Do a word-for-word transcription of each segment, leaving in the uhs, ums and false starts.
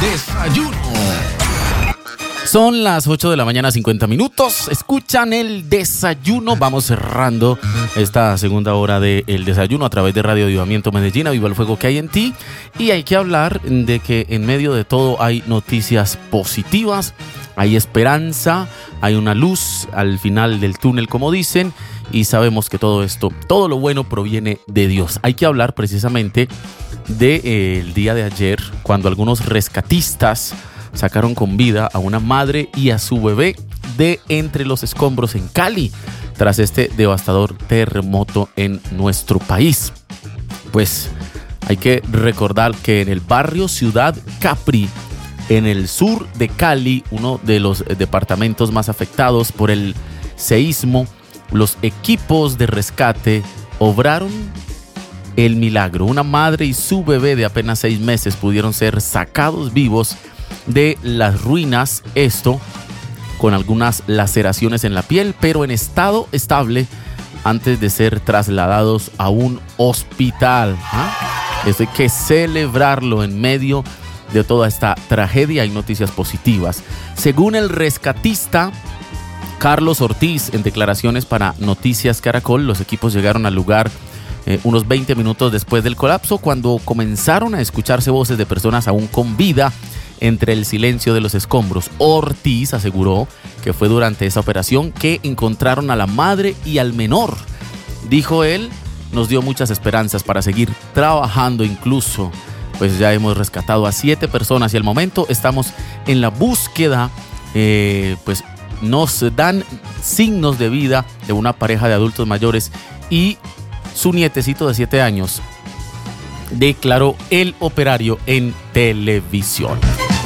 desayuno. Son las ocho de la mañana, cincuenta minutos. Escuchan el desayuno. Vamos cerrando esta segunda hora del desayuno a través de Radio Avivamiento Medellín. Viva el fuego que hay en ti. Y hay que hablar de que en medio de todo hay noticias positivas, hay esperanza, hay una luz al final del túnel, como dicen. Y sabemos que todo esto, todo lo bueno proviene de Dios. Hay que hablar precisamente del de, eh, día de ayer, cuando algunos rescatistas sacaron con vida a una madre y a su bebé de entre los escombros en Cali, tras este devastador terremoto en nuestro país. Pues hay que recordar que en el barrio Ciudad Capri, en el sur de Cali, uno de los departamentos más afectados por el seísmo, los equipos de rescate obraron el milagro. Una madre y su bebé de apenas seis meses pudieron ser sacados vivos de las ruinas, esto con algunas laceraciones en la piel, pero en estado estable antes de ser trasladados a un hospital. ¿Ah? Esto hay que celebrarlo en medio de toda esta tragedia. Hay noticias positivas. Según el rescatista Carlos Ortiz, en declaraciones para Noticias Caracol, los equipos llegaron al lugar eh, unos veinte minutos después del colapso, cuando comenzaron a escucharse voces de personas aún con vida entre el silencio de los escombros. Ortiz aseguró que fue durante esa operación que encontraron a la madre y al menor. Dijo él, nos dio muchas esperanzas para seguir trabajando, incluso pues ya hemos rescatado a siete personas y al momento estamos en la búsqueda, eh, pues nos dan signos de vida de una pareja de adultos mayores y su nietecito de siete años, declaró el operario en televisión.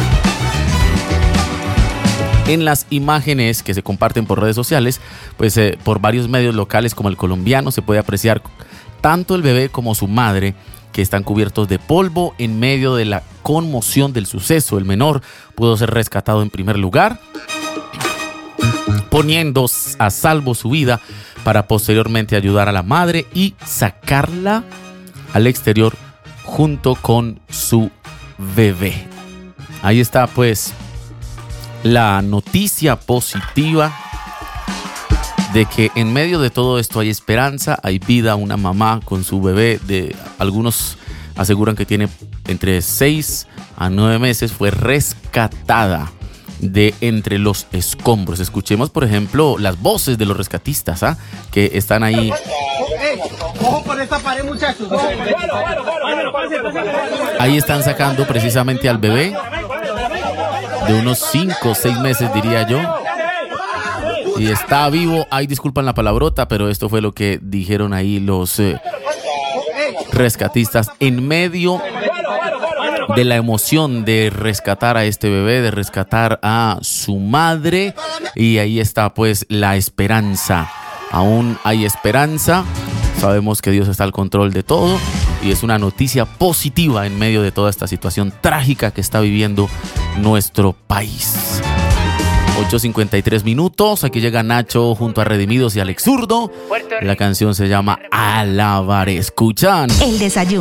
En las imágenes que se comparten por redes sociales, pues eh, por varios medios locales como El Colombiano, se puede apreciar tanto el bebé como su madre, que están cubiertos de polvo en medio de la conmoción del suceso. El menor pudo ser rescatado en primer lugar, poniendo a salvo su vida para posteriormente ayudar a la madre y sacarla al exterior junto con su bebé. Ahí está pues la noticia positiva de que en medio de todo esto hay esperanza, hay vida. Una mamá con su bebé, de algunos aseguran que tiene entre seis a nueve meses, fue rescatada de entre los escombros. Escuchemos, por ejemplo, las voces de los rescatistas, ¿ah? que están ahí. Ojo con esta pared, muchachos. Ahí están sacando precisamente al bebé de unos cinco o seis meses, diría yo. Y está vivo. Ay, disculpan la palabrota, pero esto fue lo que dijeron ahí los eh, rescatistas en medio de la emoción de rescatar a este bebé, de rescatar a su madre. Y ahí está pues la esperanza. Aún hay esperanza. Sabemos que Dios está al control de todo y es una noticia positiva en medio de toda esta situación trágica que está viviendo nuestro país. ocho cincuenta y tres minutos. Aquí llega Nacho junto a Redimidos y Alex Zurdo. La canción se llama Alabaré. Escuchan el desayuno.